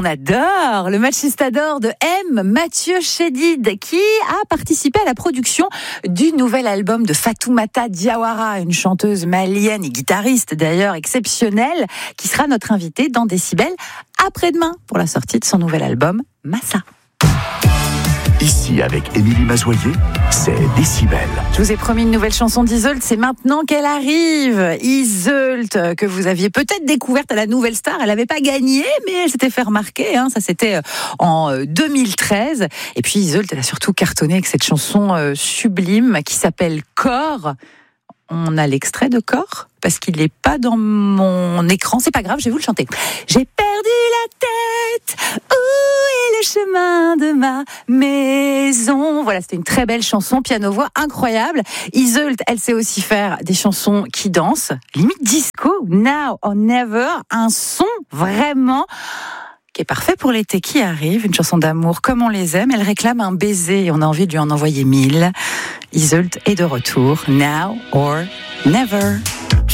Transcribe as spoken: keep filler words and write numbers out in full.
qu'on adore, le machistador de M, Mathieu Chédid, qui a participé à la production du nouvel album de Fatoumata Diawara, une chanteuse malienne et guitariste d'ailleurs exceptionnelle, qui sera notre invitée dans Décibel après-demain pour la sortie de son nouvel album Massa. Ici, avec Émilie Mazoyer, c'est Décibel. Je vous ai promis une nouvelle chanson d'Iseult, c'est maintenant qu'elle arrive. Iseult, que vous aviez peut-être découverte à la Nouvelle Star, elle n'avait pas gagné, mais elle s'était fait remarquer, hein. Ça c'était en deux mille treize. Et puis Iseult, elle a surtout cartonné avec cette chanson sublime qui s'appelle Corps. On a l'extrait de Corps, parce qu'il n'est pas dans mon écran. C'est pas grave, je vais vous le chanter. J'ai perdu la tête, où est le chemin de ma maison? Voilà, c'était une très belle chanson, piano-voix incroyable. Iseult, elle sait aussi faire des chansons qui dansent, limite disco, Now or Never, un son vraiment qui est parfait pour l'été qui arrive, une chanson d'amour comme on les aime. Elle réclame un baiser et on a envie de lui en envoyer mille. Iseult est de retour, Now or Never.